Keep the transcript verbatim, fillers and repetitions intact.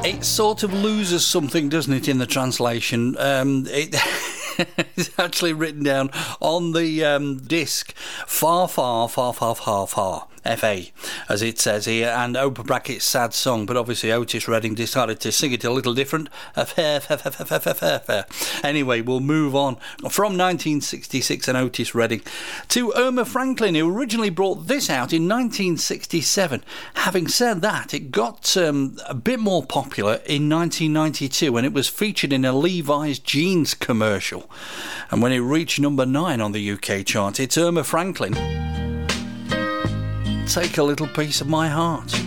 It sort of loses something, doesn't it, in the translation? Um, it it's actually written down on the um, disc, far, far, far, far, far, far, F A, as it says here, and open brackets, sad song, but obviously Otis Redding decided to sing it a little different. Anyway, we'll move on from nineteen sixty-six and Otis Redding to Irma Franklin, who originally brought this out in nineteen sixty-seven. Having said that, it got um, a bit more popular in nineteen ninety-two when it was featured in a Levi's jeans commercial. And when it reached number nine on the U K chart, it's Irma Franklin. Take a little piece of my heart.